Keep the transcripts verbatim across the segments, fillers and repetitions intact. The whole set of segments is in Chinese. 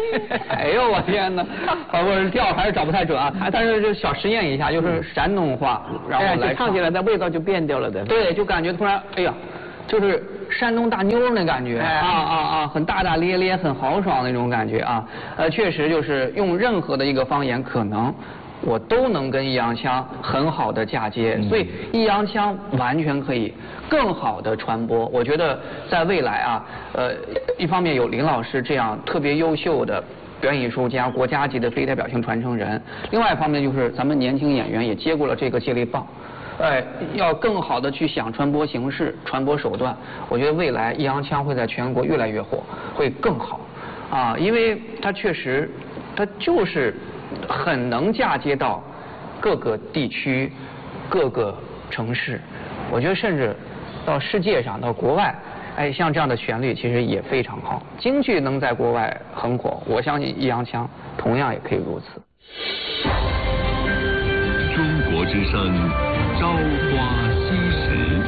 哎呦我天哪！啊，我是调还是找不太准啊，但是就小实验一下，就是山东话，然后来唱起来，那味道就变掉了的。 对，就感觉突然，哎呀，就是山东大妞那感觉，啊啊啊，很大大咧咧，很豪爽那种感觉啊。呃，确实就是用任何的一个方言，可能我都能跟易烊千很好的嫁接，所以易烊千完全可以更好的传播。我觉得在未来啊，呃，一方面有林老师这样特别优秀的表演艺术家、国家级的非代表性传承人，另外一方面就是咱们年轻演员也接过了这个接力棒。哎，要更好的去想传播形式、传播手段。我觉得未来易烊千会在全国越来越火，会更好，啊，因为他确实，他就是很能嫁接到各个地区、各个城市。我觉得甚至到世界上、到国外，哎，像这样的旋律其实也非常好。京剧能在国外很火，我相信易烊千同样也可以如此。 中国之声，朝花夕拾。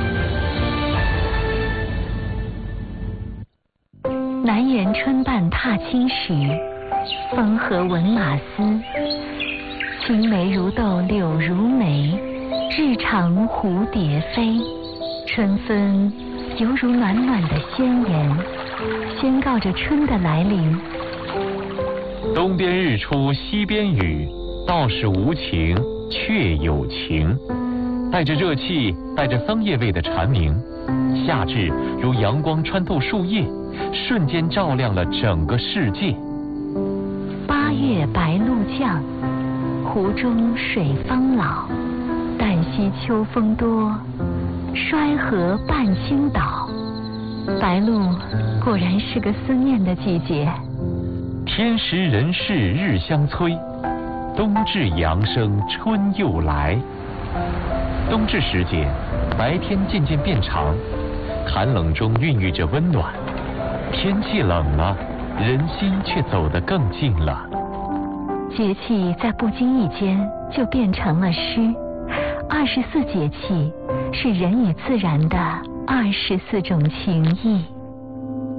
南园春半踏青时，风和闻马嘶。青梅如豆柳如眉，日长蝴蝶飞。春分犹如暖暖的宣言，宣告着春的来临。 东边日出西边雨，道是无晴却有情。带着热气，带着桑叶味的蝉鸣，夏至如阳光穿透树叶，瞬间照亮了整个世界。 八月白露降，湖中水方老。旦夕秋风多，衰河半倾倒。白露果然是个思念的季节。 天时人事日相催，冬至阳生春又来。冬至时节，白天渐渐变长，寒冷中孕育着温暖。天气冷了，人心却走得更近了。 节气在不经意间就变成了诗。二十四节气是人与自然的二十四种情谊。